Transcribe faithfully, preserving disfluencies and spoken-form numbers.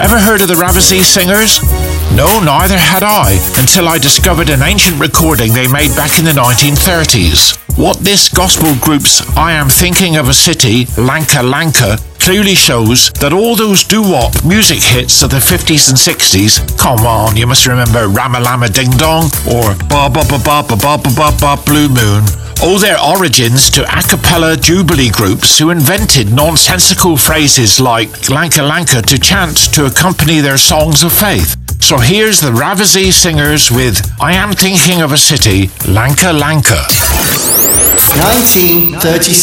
Ever heard of the Ravasi Singers? No, neither had I, until I discovered an ancient recording they made back in the nineteen thirties. What this gospel group's I Am Thinking of a City, Lanka Lanka, clearly shows that all those doo-wop music hits of the fifties and sixties, come on, you must remember Ramalama Ding Dong or Ba Ba Ba Ba Ba Ba Ba Ba Ba Blue Moon, owe their origins to a cappella jubilee groups who invented nonsensical phrases like Lanka Lanka to chant to accompany their songs of faith. So here's the Ravasi Singers with I Am Thinking of a City, Lanka Lanka. nineteen thirty-six